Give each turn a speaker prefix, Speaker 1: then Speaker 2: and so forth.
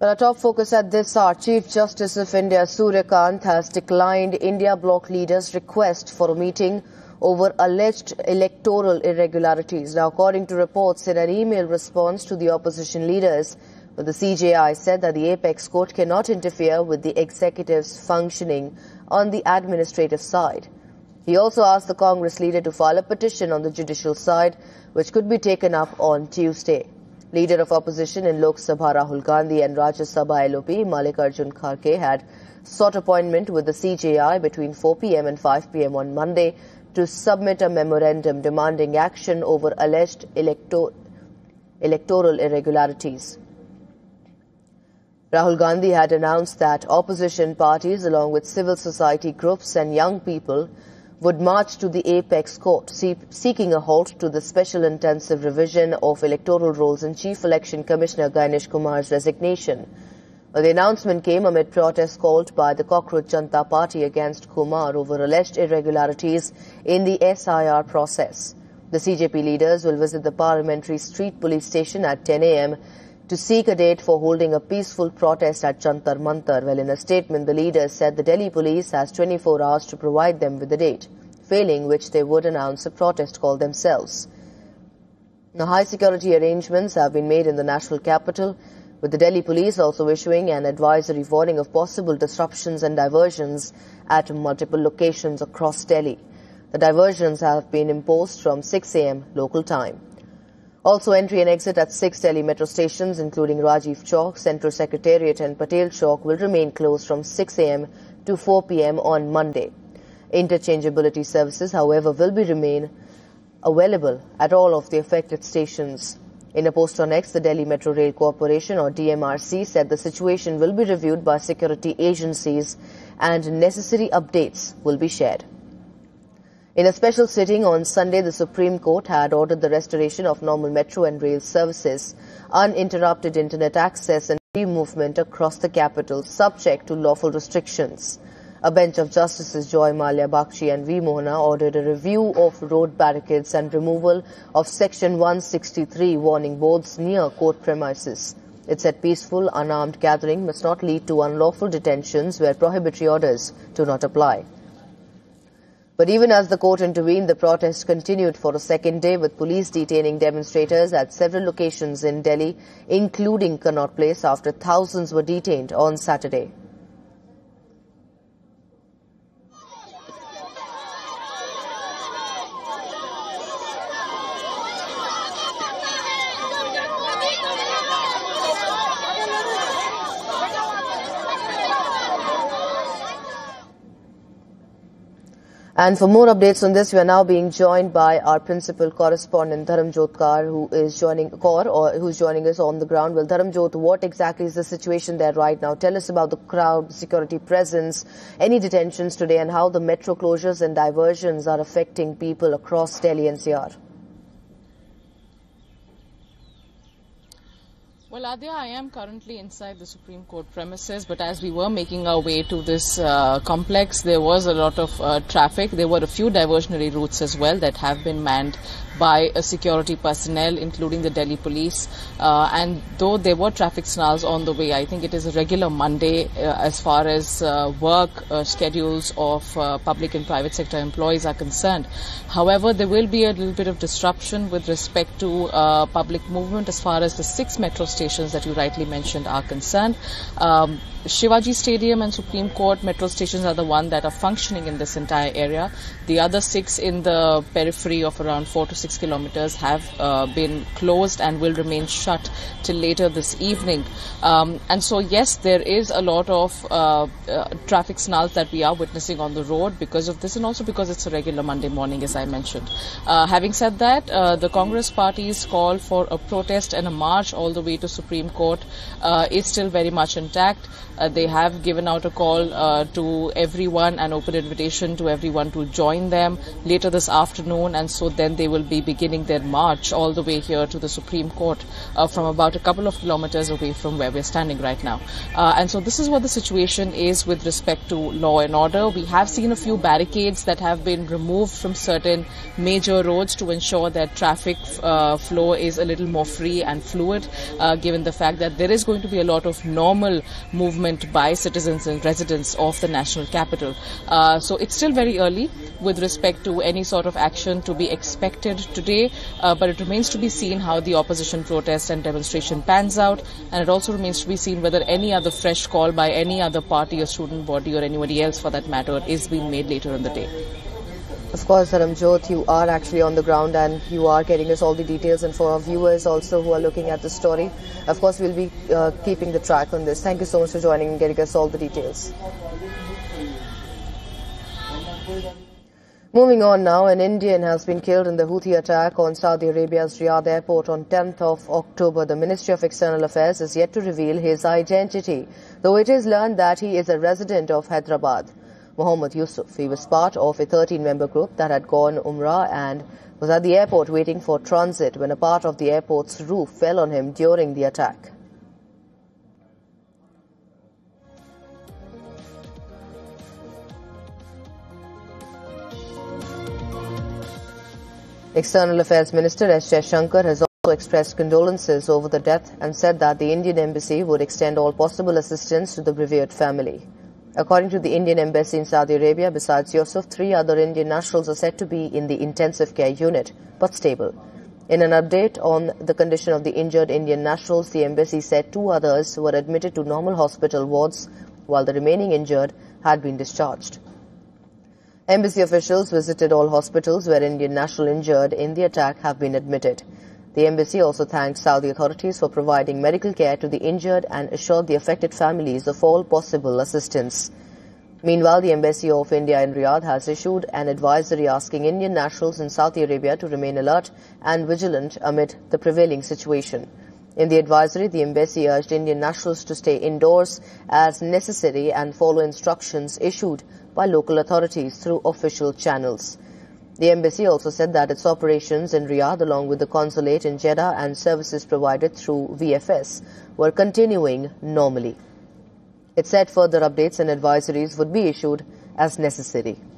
Speaker 1: Well, our top focus at this hour, Chief Justice of India Surya Kant has declined India bloc leaders' request for a meeting over alleged electoral irregularities. Now, according to reports in an email response to the opposition leaders, the CJI said that the apex court cannot interfere with the executive's functioning on the administrative side. He also asked the Congress leader to file a petition on the judicial side, which could be taken up on Tuesday. Leader of opposition in Lok Sabha Rahul Gandhi and Rajya Sabha LOP Mallikarjun Kharge had sought appointment with the CJI between 4 p.m. and 5 p.m. on Monday to submit a memorandum demanding action over alleged electoral irregularities. Rahul Gandhi had announced that opposition parties along with civil society groups and young people would march to the apex court seeking a halt to the special intensive revision of electoral rolls and Chief Election Commissioner Ganesh Kumar's resignation. The announcement came amid protests called by the Cockroach Janata Party against Kumar over alleged irregularities in the SIR process. The CJP leaders will visit the Parliamentary Street Police Station at 10 a.m. to seek a date for holding a peaceful protest at Jantar Mantar. Well, in a statement, the leaders said the Delhi police has 24 hours to provide them with the date, failing which they would announce a protest call themselves. Now, high security arrangements have been made in the national capital, with the Delhi police also issuing an advisory warning of possible disruptions and diversions at multiple locations across Delhi. The diversions have been imposed from 6 a.m. local time. Also, entry and exit at 6 Delhi metro stations, including Rajiv Chowk, Central Secretariat and Patel Chowk, will remain closed from 6 a.m. to 4 p.m. on Monday. Interchangeability services, however, will remain available at all of the affected stations. In a post on X, the Delhi Metro Rail Corporation, or DMRC, said the situation will be reviewed by security agencies and necessary updates will be shared. In a special sitting on Sunday, the Supreme Court had ordered the restoration of normal metro and rail services, uninterrupted internet access and free movement across the capital, subject to lawful restrictions. A bench of Justices Joy Malia Bakshi and V. Mohana ordered a review of road barricades and removal of Section 163 warning boards near court premises. It said peaceful, unarmed gathering must not lead to unlawful detentions where prohibitory orders do not apply. But even as the court intervened, the protests continued for a second day, with police detaining demonstrators at several locations in Delhi, including Connaught Place, after thousands were detained on Saturday. And for more updates on this, we are now being joined by our principal correspondent, Dharamjot Kaur, who's joining us on the ground. Well, Dharamjot, what exactly is the situation there right now? Tell us about the crowd, security presence, any detentions today, and how the metro closures and diversions are affecting people across Delhi NCR.
Speaker 2: Well, Adya, I am currently inside the Supreme Court premises, but as we were making our way to this complex, there was a lot of traffic. There were a few diversionary routes as well that have been manned by security personnel, including the Delhi police. And though there were traffic snarls on the way, I think it is a regular Monday as far as work schedules of public and private sector employees are concerned. However, there will be a little bit of disruption with respect to public movement as far as the 6 metro stations that you rightly mentioned are concerned. Shivaji Stadium and Supreme Court metro stations are the ones that are functioning in this entire area. The other 6 in the periphery of around 4 to 6 kilometers have been closed and will remain shut till later this evening. And so, yes, there is a lot of traffic snarls that we are witnessing on the road because of this, and also because it's a regular Monday morning, as I mentioned. Having said that, the Congress Party's call for a protest and a march all the way to Supreme Court is still very much intact. They have given out a call to everyone, an open invitation to everyone to join them later this afternoon, and so then they will be be beginning their march all the way here to the Supreme Court from about a couple of kilometers away from where we're standing right now. And so this is what the situation is with respect to law and order. We have seen a few barricades that have been removed from certain major roads to ensure that traffic flow is a little more free and fluid, given the fact that there is going to be a lot of normal movement by citizens and residents of the national capital. So it's still very early with respect to any sort of action to be expected today, but it remains to be seen how the opposition protest and demonstration pans out, and it also remains to be seen whether any other fresh call by any other party or student body or anybody else for that matter is being made later in the day.
Speaker 1: Of course, Dharamjot, you are actually on the ground and you are getting us all the details, and for our viewers also who are looking at the story, of course we'll be keeping the track on this. Thank you so much for joining and getting us all the details. Moving on now, an Indian has been killed in the Houthi attack on Saudi Arabia's Riyadh airport on 10th of October. The Ministry of External Affairs is yet to reveal his identity, though it is learned that he is a resident of Hyderabad. Mohammed Yusuf, he was part of a 13-member group that had gone Umrah and was at the airport waiting for transit when a part of the airport's roof fell on him during the attack. External Affairs Minister S. Jaishankar has also expressed condolences over the death and said that the Indian Embassy would extend all possible assistance to the bereaved family. According to the Indian Embassy in Saudi Arabia, besides Yusuf, 3 other Indian nationals are said to be in the intensive care unit, but stable. In an update on the condition of the injured Indian nationals, the embassy said 2 others were admitted to normal hospital wards, while the remaining injured had been discharged. Embassy officials visited all hospitals where Indian nationals injured in the attack have been admitted. The embassy also thanked Saudi authorities for providing medical care to the injured and assured the affected families of all possible assistance. Meanwhile, the Embassy of India in Riyadh has issued an advisory asking Indian nationals in Saudi Arabia to remain alert and vigilant amid the prevailing situation. In the advisory, the embassy urged Indian nationals to stay indoors as necessary and follow instructions issued by local authorities through official channels. The embassy also said that its operations in Riyadh, along with the consulate in Jeddah and services provided through VFS, were continuing normally. It said further updates and advisories would be issued as necessary.